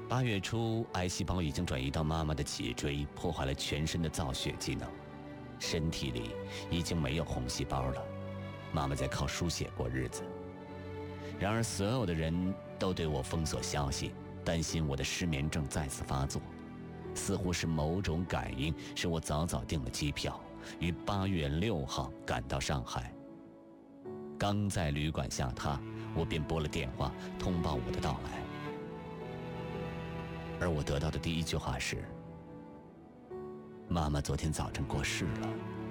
8月初，癌细胞已经转移到妈妈的脊椎，破坏了全身的造血机能，身体里已经没有红细胞了。妈妈在靠输血过日子。然而，所有的人都对我封锁消息，担心我的失眠症再次发作。似乎是某种感应，使我早早订了机票，于8月6号赶到上海。刚在旅馆下榻，我便拨了电话通报我的到来。而我得到的第一句话是：妈妈昨天早晨过世了。